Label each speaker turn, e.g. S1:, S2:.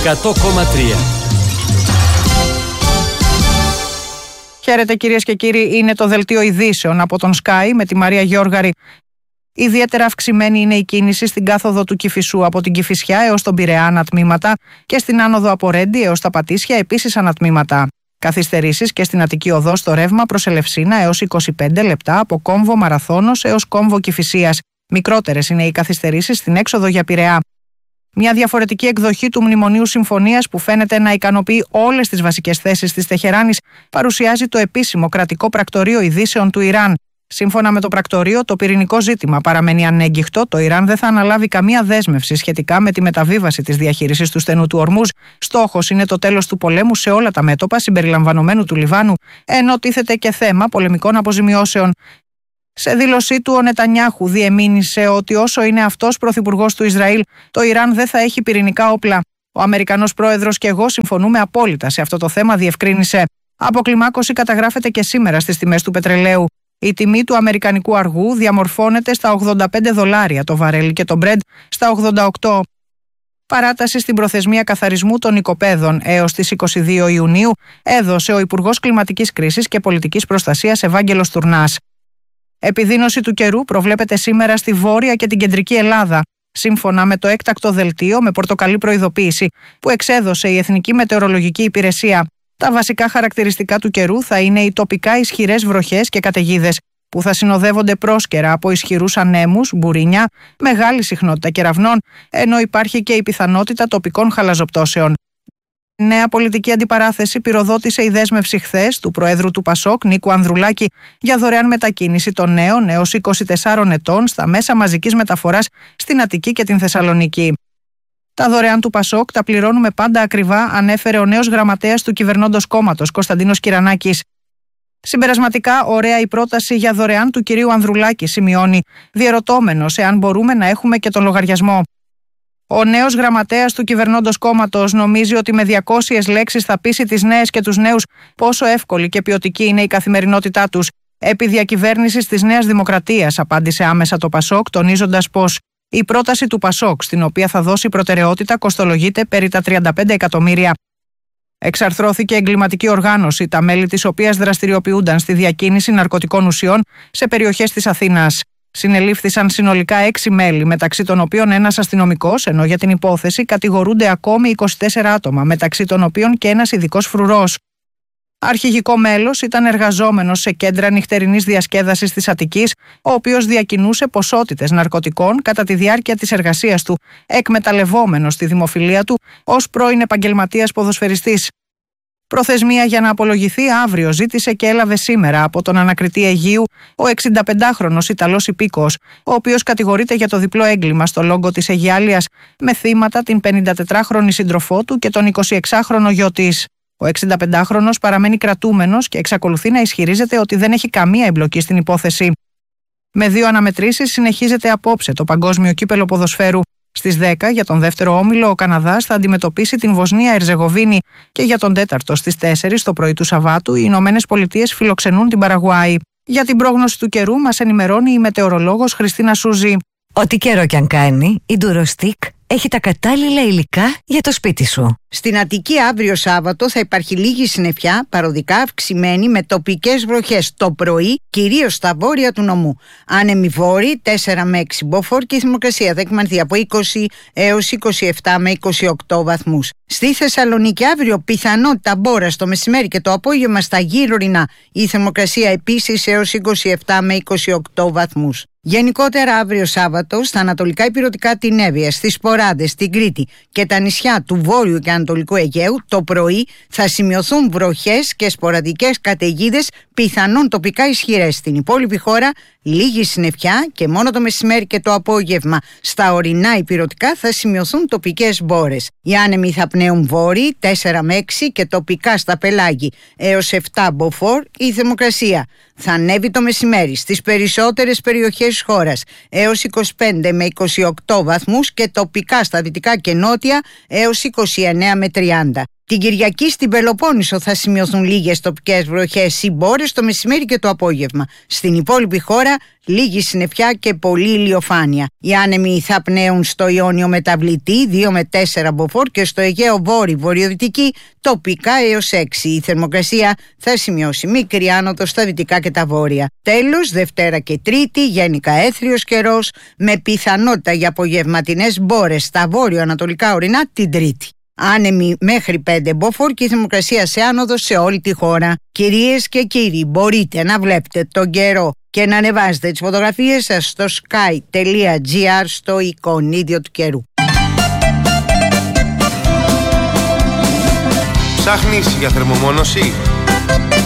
S1: 100,3.
S2: Χαίρετε κυρίες και κύριοι, είναι το δελτίο ειδήσεων από τον Sky με τη Μαρία Γιώργαρη. Ιδιαίτερα αυξημένη είναι η κίνηση στην κάθοδο του Κηφισού από την Κηφισιά έως τον Πειραιά ανατμήματα και στην άνοδο από Ρέντι έως τα Πατήσια επίσης ανατμήματα. Καθυστερήσεις και στην Αττική Οδό στο ρεύμα προς Ελευσίνα έως 25 λεπτά από Κόμβο Μαραθώνος έως Κόμβο Κηφισίας. Μικρότερες είναι οι καθυστερήσεις στην έξοδο για Πειραιά. Μια διαφορετική εκδοχή του Μνημονίου Συμφωνίας που φαίνεται να ικανοποιεί όλες τις βασικές θέσεις της Τεχεράνης παρουσιάζει το επίσημο κρατικό πρακτορείο ειδήσεων του Ιράν. Σύμφωνα με το πρακτορείο, το πυρηνικό ζήτημα παραμένει ανέγκυχτο. Το Ιράν δεν θα αναλάβει καμία δέσμευση σχετικά με τη μεταβίβαση της διαχείρισης του στενού του Ορμούζ. Στόχος είναι το τέλος του πολέμου σε όλα τα μέτωπα συμπεριλαμβανομένου του Λιβάνου, ενώ τίθεται και θέμα πολεμικών αποζημιώσεων. Σε δήλωσή του, ο Νετανιάχου διεμήνυσε ότι όσο είναι αυτός πρωθυπουργός του Ισραήλ, το Ιράν δεν θα έχει πυρηνικά όπλα. Ο Αμερικανός πρόεδρος και εγώ συμφωνούμε απόλυτα σε αυτό το θέμα, διευκρίνησε. Αποκλιμάκωση καταγράφεται και σήμερα στις τιμές του πετρελαίου. Η τιμή του αμερικανικού αργού διαμορφώνεται στα $85 το βαρέλι και το Brent στα 88. Παράταση στην προθεσμία καθαρισμού των οικοπαίδων έως τις 22 Ιουνίου έδωσε ο Υπουργός Κλιματικής Κρίσης και Πολιτικής Προστασίας Ευάγγελος Τουρνάς. Επιδείνωση του καιρού προβλέπεται σήμερα στη Βόρεια και την Κεντρική Ελλάδα, σύμφωνα με το έκτακτο δελτίο με πορτοκαλί προειδοποίηση που εξέδωσε η Εθνική Μετεωρολογική Υπηρεσία. Τα βασικά χαρακτηριστικά του καιρού θα είναι οι τοπικά ισχυρές βροχές και καταιγίδες, που θα συνοδεύονται πρόσκαιρα από ισχυρούς ανέμους, μπουρίνια, μεγάλη συχνότητα κεραυνών, ενώ υπάρχει και η πιθανότητα τοπικών χαλαζοπτώσεων. Νέα πολιτική αντιπαράθεση πυροδότησε η δέσμευση χθες του Προέδρου του Πασόκ, Νίκου Ανδρουλάκη, για δωρεάν μετακίνηση των νέων έως 24 ετών στα μέσα μαζικής μεταφοράς στην Αττική και την Θεσσαλονίκη. Τα δωρεάν του Πασόκ τα πληρώνουμε πάντα ακριβά, ανέφερε ο νέος γραμματέας του κυβερνώντος κόμματος, Κωνσταντίνος Κυρανάκης. Συμπερασματικά, ωραία η πρόταση για δωρεάν του κυρίου Ανδρουλάκη, σημειώνει, διερωτώμενος εάν μπορούμε να έχουμε και τον λογαριασμό. Ο νέος γραμματέας του κυβερνώντος κόμματος νομίζει ότι με 200 λέξεις θα πείσει τις νέες και τους νέους πόσο εύκολη και ποιοτική είναι η καθημερινότητά τους. Επί διακυβέρνησης της Νέας Δημοκρατίας, απάντησε άμεσα το Πασόκ, τονίζοντας πως η πρόταση του Πασόκ, στην οποία θα δώσει προτεραιότητα, κοστολογείται περί τα 35 εκατομμύρια. Εξαρθρώθηκε εγκληματική οργάνωση, τα μέλη της οποίας δραστηριοποιούνταν στη διακίνηση ναρκωτικών ουσιών σε περιοχές της Αθήνας. Συνελήφθησαν συνολικά 6 μέλη, μεταξύ των οποίων ένας αστυνομικός, ενώ για την υπόθεση κατηγορούνται ακόμη 24 άτομα, μεταξύ των οποίων και ένας ειδικός φρουρός. Αρχηγικό μέλος ήταν εργαζόμενος σε κέντρα νυχτερινής διασκέδασης της Αττικής, ο οποίος διακινούσε ποσότητες ναρκωτικών κατά τη διάρκεια της εργασίας του, εκμεταλλευόμενος τη δημοφιλία του ως πρώην επαγγελματίας ποδοσφαιριστής. Προθεσμία για να απολογηθεί αύριο ζήτησε και έλαβε σήμερα από τον ανακριτή Αιγείου ο 65χρονος Ιταλός υπήκοος, ο οποίος κατηγορείται για το διπλό έγκλημα στο Λόγκο της Αιγιάλειας, με θύματα την 54χρονη σύντροφό του και τον 26χρονο γιο της. Ο 65χρονος παραμένει κρατούμενος και εξακολουθεί να ισχυρίζεται ότι δεν έχει καμία εμπλοκή στην υπόθεση. Με 2 αναμετρήσεις συνεχίζεται απόψε το Παγκόσμιο Κύπελλο Ποδοσφαίρου. Στις 10 για τον δεύτερο όμιλο ο Καναδάς θα αντιμετωπίσει την Βοσνία Ερζεγοβίνη και για τον τέταρτο στις 4 το πρωί του Σαββάτου οι Ηνωμένες Πολιτείες φιλοξενούν την Παραγουάη. Για την πρόγνωση του καιρού μας ενημερώνει η μετεωρολόγος Χριστίνα Σούζη.
S3: Ό,τι καιρό κι αν κάνει, η Ντουροστίκ έχει τα κατάλληλα υλικά για το σπίτι σου.
S4: Στην Αττική αύριο Σάββατο θα υπάρχει λίγη συννεφιά, παροδικά αυξημένη με τοπικές βροχές το πρωί, κυρίως στα βόρεια του νομού. Άνεμοι βόρειοι 4 με 6 μποφόρ και η θερμοκρασία θα εκμανθεί από 20 έως 27 με 28 βαθμούς. Στη Θεσσαλονίκη αύριο πιθανότητα μπόρα το μεσημέρι και το απόγευμα στα γύρω-ρινά. Η θερμοκρασία επίσης έως 27 με 28 βαθμούς. Γενικότερα αύριο Σάββατο στα ανατολικά ηπειρωτικά την Εύβοια, στις Ποράδες, στην Κρήτη και τα νησιά του Βόρειου και Ανατολικού Αιγαίου το πρωί θα σημειωθούν βροχές και σποραδικές καταιγίδες, πιθανόν τοπικά ισχυρές. Στην υπόλοιπη χώρα λίγη συννεφιά και μόνο το μεσημέρι και το απόγευμα στα ορεινά ηπειρωτικά θα σημειωθούν τοπικές μπόρες. Οι άνεμοι θα πνέουν βόρειοι 4 με 6 και τοπικά στα πελάγη έως 7 μποφόρ. Η θερμοκρασία θα ανέβει το μεσημέρι στις περισσότερες περιοχές της χώρας έως 25 με 28 βαθμούς και τοπικά στα δυτικά και νότια έως 29 με 30. Την Κυριακή στην Πελοπόννησο θα σημειωθούν λίγες τοπικές βροχές ή μπόρες το μεσημέρι και το απόγευμα. Στην υπόλοιπη χώρα λίγη συννεφιά και πολλή ηλιοφάνεια. Οι άνεμοι θα πνέουν στο Ιόνιο μεταβλητή 2 με 4 μποφόρ και στο Αιγαίο βορειοδυτική τοπικά έως 6. Η θερμοκρασία θα σημειώσει μικρή άνοδο στα δυτικά και τα βόρεια. Τέλος, Δευτέρα και Τρίτη γενικά έθριος καιρός με πιθανότητα για απογευματινές μπόρες στα βόρειο-ανατολικά ορεινά την Τρίτη. Άνεμοι μέχρι 5 μποφόρ και η θερμοκρασία σε άνοδο σε όλη τη χώρα. Κυρίες και κύριοι, μπορείτε να βλέπετε τον καιρό και να ανεβάζετε τις φωτογραφίες σας στο sky.gr στο εικονίδιο του καιρού.
S1: Ψάχνεις για θερμομόνωση?